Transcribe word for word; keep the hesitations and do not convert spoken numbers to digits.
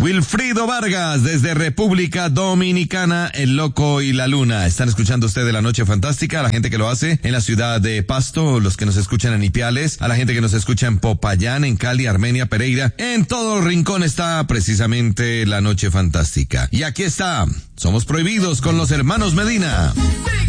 Wilfrido Vargas, desde República Dominicana, El Loco y la Luna. Están escuchando ustedes La Noche Fantástica, a la gente que lo hace en la ciudad de Pasto, los que nos escuchan en Ipiales, a la gente que nos escucha en Popayán, en Cali, Armenia, Pereira. En todo rincón está precisamente La Noche Fantástica. Y aquí está, Somos Prohibidos con los hermanos Medina.